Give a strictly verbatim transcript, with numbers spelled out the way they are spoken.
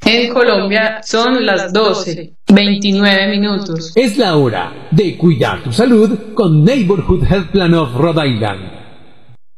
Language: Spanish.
En Colombia son las doce, veintinueve minutos. Es la hora de cuidar tu salud con Neighborhood Health Plan of Rhode Island.